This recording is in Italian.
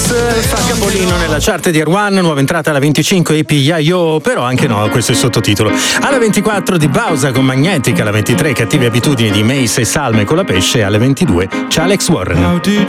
fa capolino nella chart di R1, nuova entrata alla 25 API, però anche no, questo è il sottotitolo. Alla 24 di Bausa con Magnetic, alla 23 Cattive abitudini di Mace e Salme con la Pesce, alle 22 c'è Alex Warren. How did